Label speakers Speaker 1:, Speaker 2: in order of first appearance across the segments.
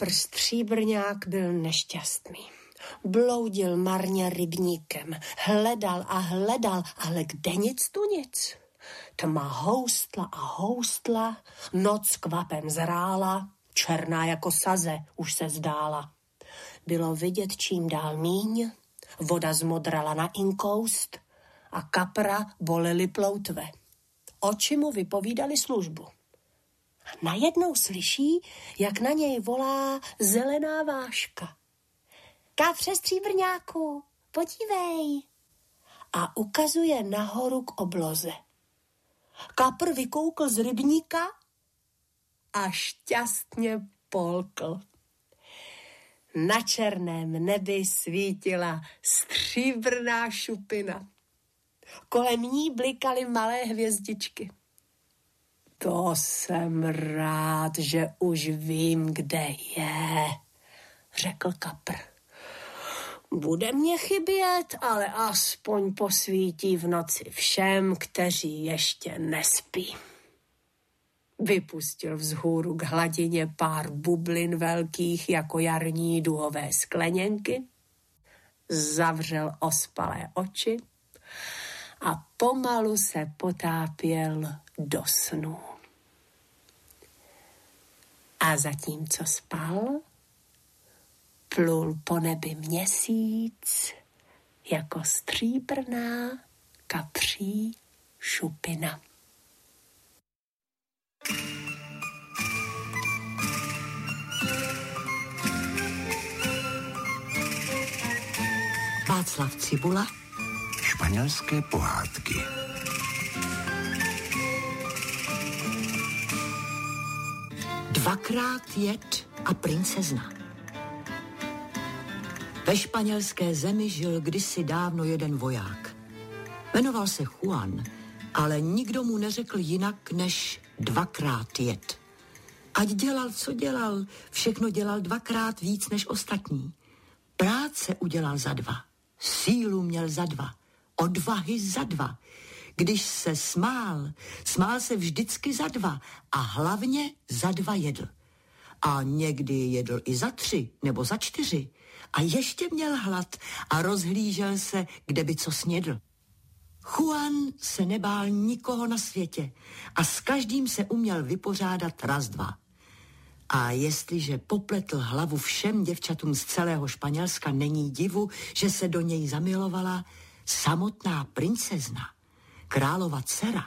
Speaker 1: Kapr Stříbrňák byl nešťastný. Bloudil marně rybníkem, hledal a hledal, ale kde nic tu nic. Tma houstla a houstla, noc kvapem zrála, černá jako saze už se zdála. Bylo vidět čím dál míň, voda zmodrala na inkoust a Kapra bolely ploutve. Oči mu vypovídali službu. Najednou slyší, jak na něj volá zelená váška. Kapře Stříbrňáku, podívej. A ukazuje nahoru k obloze. Kapr vykoukl z rybníka a šťastně polkl. Na černém nebi svítila stříbrná šupina. Kolem ní blikaly malé hvězdičky. To jsem rád, že už vím, kde je, řekl Kapr. Bude mě chybět, ale aspoň posvítí v noci všem, kteří ještě nespí. Vypustil vzhůru k hladině pár bublin velkých jako jarní duhové skleněnky, zavřel ospalé oči a pomalu se potápěl do snu. A zatímco spal, plul po nebi měsíc jako stříbrná kapří šupina.
Speaker 2: Václav Cibula.
Speaker 3: Španělské pohádky.
Speaker 2: Dvakrát jed a princezna. Ve španělské zemi žil kdysi dávno jeden voják. Jmenoval se Juan, ale nikdo mu neřekl jinak než dvakrát jed. Ať dělal, co dělal, všechno dělal dvakrát víc než ostatní. Práce udělal za dva, sílu měl za dva, odvahy za dva. Když se smál se vždycky za dva a hlavně za dva jedl. A někdy jedl i za 3 nebo za 4 a ještě měl hlad a rozhlížel se, kde by co snědl. Juan se nebál nikoho na světě a s každým se uměl vypořádat raz, dva. A jestliže popletl hlavu všem děvčatům z celého Španělska, není divu, že se do něj zamilovala samotná princezna, králova dcera.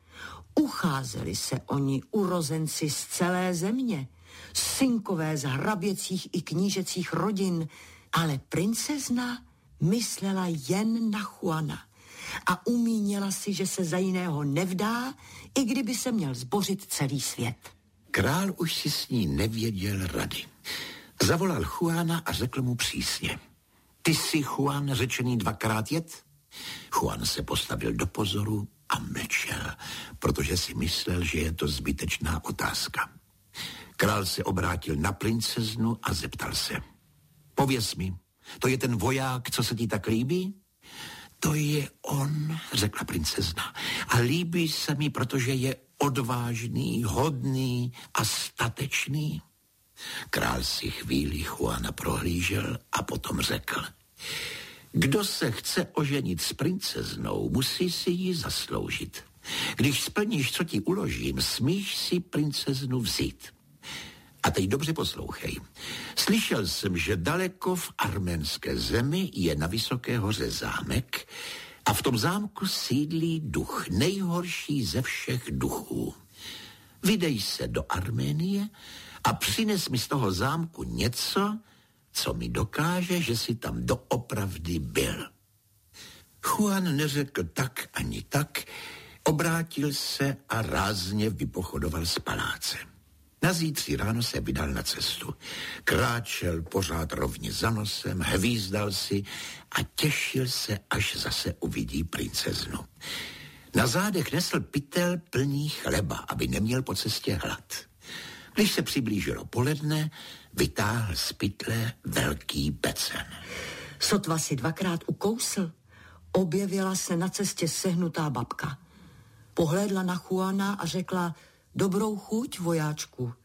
Speaker 2: Ucházeli se oni urozenci z celé země, synkové z hraběcích i knížecích rodin, ale princezna myslela jen na Juana a umínila si, že se za jiného nevdá, i kdyby se měl zbořit celý svět.
Speaker 3: Král už si s ní nevěděl rady. Zavolal Juana a řekl mu přísně: Ty jsi, Juan, řečený dvakrát jed? Juan se postavil do pozoru a mlčel, protože si myslel, že je to zbytečná otázka. Král se obrátil na princeznu a zeptal se: Pověz mi, to je ten voják, co se ti tak líbí? To je on, řekla princezna, a líbí se mi, protože je odvážný, hodný a statečný. Král si chvíli Juana prohlížel a potom řekl: Kdo se chce oženit s princeznou, musí si ji zasloužit. Když splníš, co ti uložím, smíš si princeznu vzít. A teď dobře poslouchej. Slyšel jsem, že daleko v arménské zemi je na Vysoké hoře zámek a v tom zámku sídlí duch, nejhorší ze všech duchů. Vydej se do Arménie a přines mi z toho zámku něco, co mi dokáže, že jsi tam doopravdy byl. Juan neřekl tak ani tak, obrátil se a rázně vypochodoval z paláce. Nazítří ráno se vydal na cestu. Kráčel pořád rovně za nosem, hvízdal si a těšil se, až zase uvidí princeznu. Na zádech nesl pytel plný chleba, aby neměl po cestě hlad. Když se přiblížilo poledne, vytáhl z pytle velký pecen.
Speaker 2: Sotva si dvakrát ukousl, objevila se na cestě sehnutá babka. Pohlédla na Juana a řekla: Dobrou chuť, vojáčku.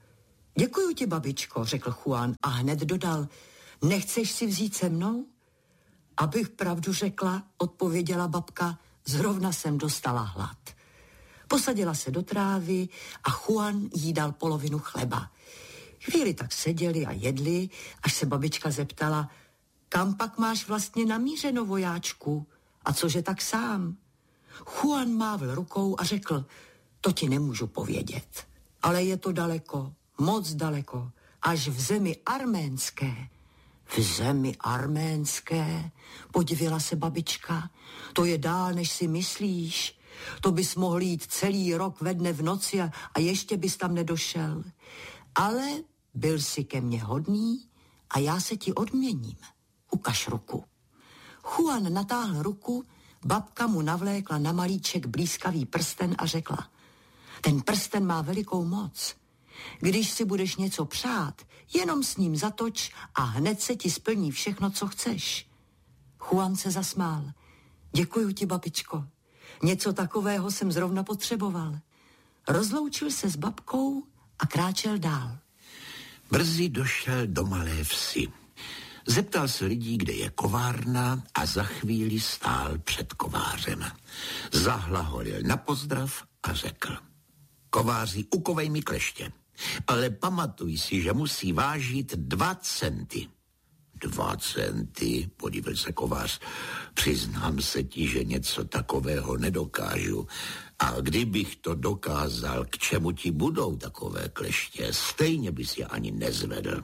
Speaker 2: Děkuju ti, babičko, řekl Juan a hned dodal, nechceš si vzít se mnou? Abych pravdu řekla, odpověděla babka, zrovna jsem dostala hlad. Posadila se do trávy a Juan jí dal polovinu chleba. Chvíli tak seděli a jedli, až se babička zeptala, kam pak máš vlastně namířeno, vojáčku? A cože tak sám? Juan mávl rukou a řekl, to ti nemůžu povědět, ale je to daleko, moc daleko, až v zemi arménské. V zemi arménské, podivila se babička, to je dál, než si myslíš. To bys mohl jít celý rok ve dne v noci a ještě bys tam nedošel. Ale byl jsi ke mně hodný a já se ti odměním. Ukaž ruku. Juan natáhl ruku, babka mu navlékla na malíček blízkavý prsten a řekla, ten prsten má velikou moc. Když si budeš něco přát, jenom s ním zatoč a hned se ti splní všechno, co chceš. Juan se zasmál. Děkuju ti, babičko. Něco takového jsem zrovna potřeboval. Rozloučil se s babkou a kráčel dál.
Speaker 3: Brzy došel do malé vsi. Zeptal se lidí, kde je kovárna a za chvíli stál před kovářem. Zahlaholil na pozdrav a řekl, kováři, ukovej mi kleště, ale pamatuj si, že musí vážit 2 centy. 2 centy, podívil se kovář, přiznám se ti, že něco takového nedokážu. A kdybych to dokázal, k čemu ti budou takové kleště, stejně bys je ani nezvedl.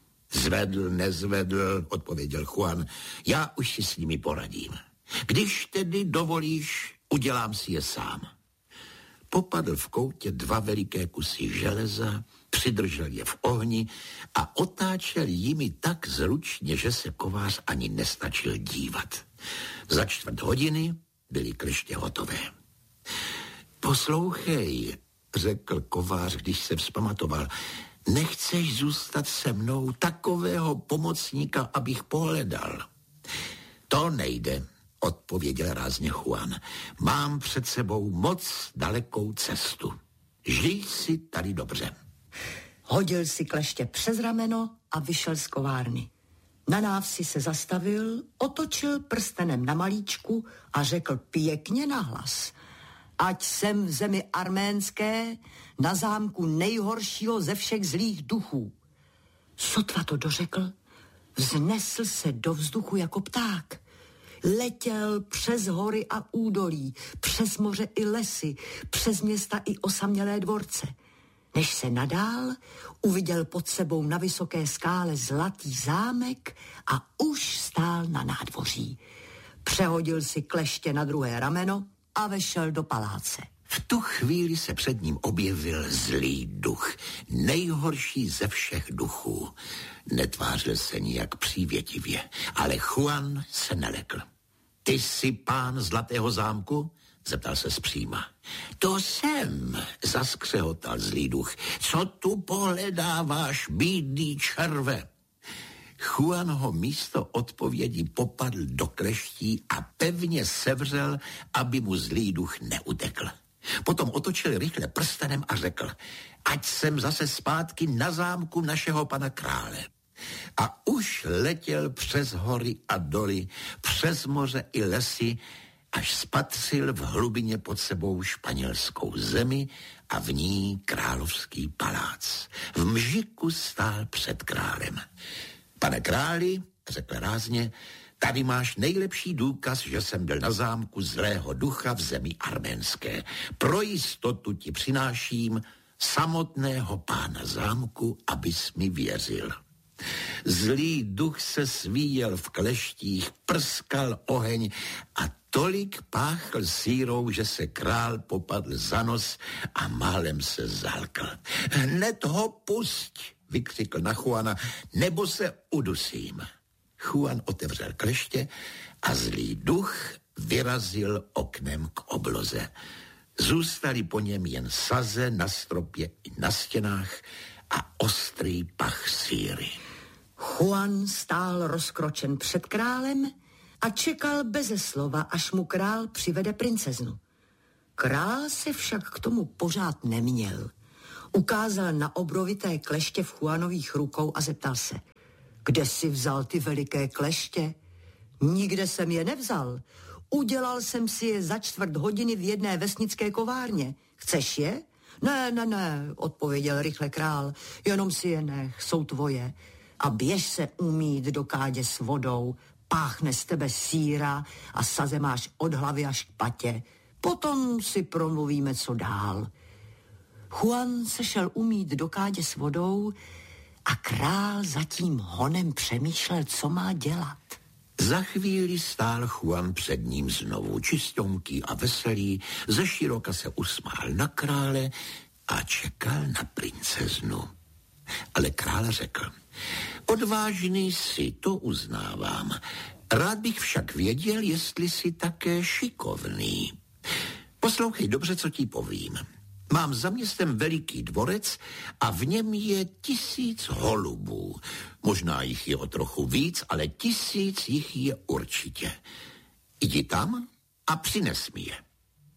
Speaker 3: Nezvedl, odpověděl Juan, já už si s nimi poradím. Když tedy dovolíš, udělám si je sám. Popadl v koutě 2 veliké kusy železa, přidržel je v ohni a otáčel jimi tak zručně, že se kovář ani nestačil dívat. Za 4 hodiny byly kleště hotové. Poslouchej, řekl kovář, když se vzpamatoval, nechceš zůstat se mnou, takového pomocníka, abych pohledal? To nejde, odpověděl rázně Juan. Mám před sebou moc dalekou cestu. Žij si tady dobře.
Speaker 2: Hodil si kleště přes rameno a vyšel z kovárny. Na návsi se zastavil, otočil prstenem na malíčku a řekl pěkně nahlas. Ať jsem v zemi arménské, na zámku nejhoršího ze všech zlých duchů. Sotva to dořekl, vznesl se do vzduchu jako pták. Letěl přes hory a údolí, přes moře i lesy, přes města i osamělé dvorce. Než se nadál, uviděl pod sebou na vysoké skále zlatý zámek a už stál na nádvoří. Přehodil si kleště na druhé rameno a vešel do paláce.
Speaker 3: V tu chvíli se před ním objevil zlý duch, nejhorší ze všech duchů. Netvářil se nijak přívětivě, ale Juan se nelekl. Ty jsi pán Zlatého zámku? Zeptal se zpříma. To jsem, zaskřehotal zlý duch. Co tu pohledáváš, bídný červe? Juan ho místo odpovědi popadl do kleští a pevně sevřel, aby mu zlý duch neutekl. Potom otočil rychle prstenem a řekl, ať jsem zase zpátky na zámku našeho pana krále. A už letěl přes hory a doly, přes moře i lesy, až spatřil v hlubině pod sebou španělskou zemi a v ní královský palác. V mžiku stál před králem. Pane králi, řekl rázně, tady máš nejlepší důkaz, že jsem byl na zámku zlého ducha v zemi arménské. Pro jistotu ti přináším samotného pána zámku, abys mi věřil. Zlý duch se svíjel v kleštích, prskal oheň a tolik páchl sírou, že se král popadl za nos a málem se zalkl. Hned ho pusť, vykřikl na Juana, nebo se udusím. Juan otevřel kleště a zlý duch vyrazil oknem k obloze. Zůstaly po něm jen saze na stropě i na stěnách a ostrý pach síry.
Speaker 2: Juan stál rozkročen před králem a čekal beze slova, až mu král přivede princeznu. Král se však k tomu pořád neměl. Ukázal na obrovité kleště v Juanových rukou a zeptal se: kde jsi vzal ty veliké kleště? Nikde jsem je nevzal. Udělal jsem si je za 4 hodiny v jedné vesnické kovárně. Chceš je? Ne, odpověděl rychle král. Jenom si je nech, jsou tvoje. A běž se umýt do kádě s vodou. Páchne z tebe síra a saze máš od hlavy až k patě. Potom si promluvíme, co dál. Juan se šel umýt do kádě s vodou a král za tím honem přemýšlel, co má dělat.
Speaker 3: Za chvíli stál Juan před ním znovu, čistonký a veselý, ze široka se usmál na krále a čekal na princeznu. Ale král řekl: odvážný jsi, to uznávám. Rád bych však věděl, jestli jsi také šikovný. Poslouchej dobře, co ti povím. Mám za městem veliký dvorec a v něm je 1000 holubů. Možná jich je o trochu víc, ale 1000 jich je určitě. Jdi tam a přines mi je.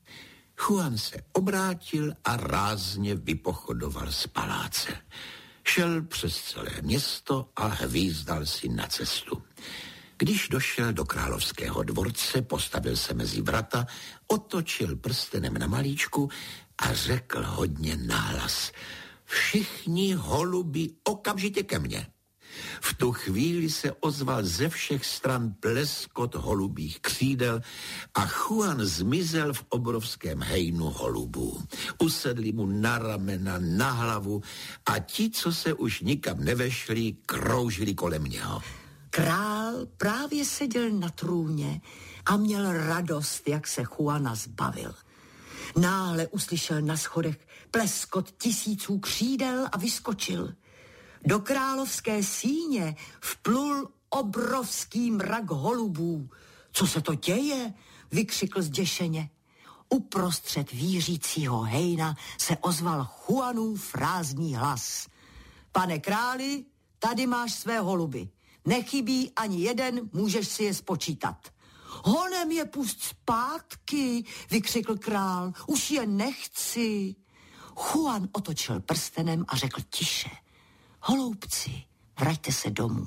Speaker 3: Juan se obrátil a rázně vypochodoval z paláce. Šel přes celé město a hvízdal si na cestu. Když došel do královského dvorce, postavil se mezi vrata, otočil prstenem na malíčku a řekl hodně nahlas: všichni holubi okamžitě ke mně. V tu chvíli se ozval ze všech stran pleskot holubích křídel a Juan zmizel v obrovském hejnu holubů. Usedli mu na ramena, na hlavu a ti, co se už nikam nevešli, kroužili kolem něho.
Speaker 2: Král právě seděl na trůně a měl radost, jak se Juana zbavil. Náhle uslyšel na schodech pleskot 1000 křídel a vyskočil. Do královské síně vplul obrovský mrak holubů. Co se to děje? Vykřikl zděšeně. Uprostřed vířícího hejna se ozval Juanův rázný hlas. Pane králi, tady máš své holuby. Nechybí ani jeden, můžeš si je spočítat. Honem je pust zpátky, vykřikl král, už je nechci. Juan otočil prstenem a řekl tiše: holoubci, vraťte se domů.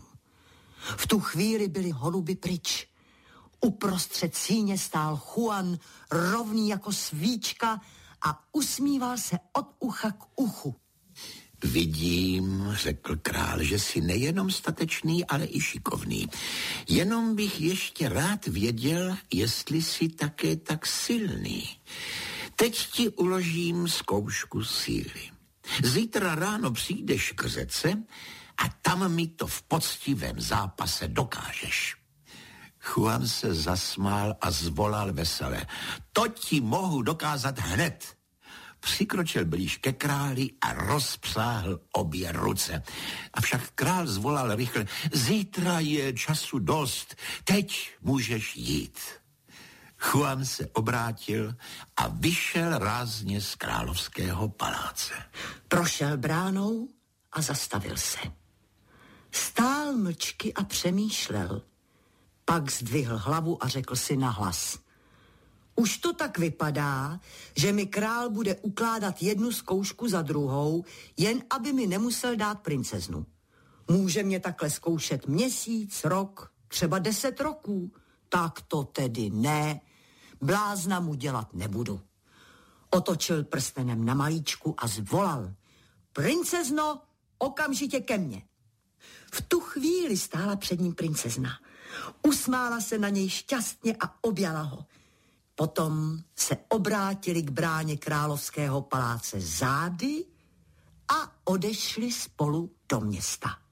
Speaker 2: V tu chvíli byly holuby pryč. Uprostřed síně stál Juan, rovný jako svíčka, a usmíval se od ucha k uchu.
Speaker 3: Vidím, řekl král, že jsi nejenom statečný, ale i šikovný. Jenom bych ještě rád věděl, jestli jsi také tak silný. Teď ti uložím zkoušku síly. Zítra ráno přijdeš k řece a tam mi to v poctivém zápase dokážeš. Juan se zasmál a zvolal vesele: to ti mohu dokázat hned. Přikročil blíž ke králi a rozpsáhl obě ruce. Avšak král zvolal rychle: zítra je času dost, teď můžeš jít. Juan se obrátil a vyšel rázně z královského paláce.
Speaker 2: Prošel bránou a zastavil se. Stál mlčky a přemýšlel. Pak zdvihl hlavu a řekl si nahlas: už to tak vypadá, že mi král bude ukládat jednu zkoušku za druhou, jen aby mi nemusel dát princeznu. Může mě takhle zkoušet měsíc, rok, třeba 10 roků. Tak to tedy ne, blázna mu dělat nebudu. Otočil prstenem na malíčku a zvolal: princezno, okamžitě ke mně. V tu chvíli stála před ním princezna. Usmála se na něj šťastně a objala ho. Potom se obrátili k bráně královského paláce zády a odešli spolu do města.